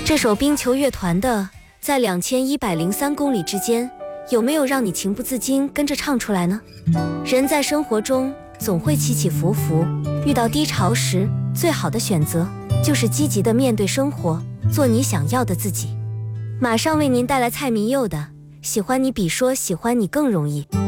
这首冰球乐团的《在2103公里之间》，有没有让你情不自禁跟着唱出来呢？人在生活中总会起起伏伏，遇到低潮时，最好的选择就是积极的面对生活，做你想要的自己。马上为您带来蔡明佑的《喜欢你比说喜欢你更容易》。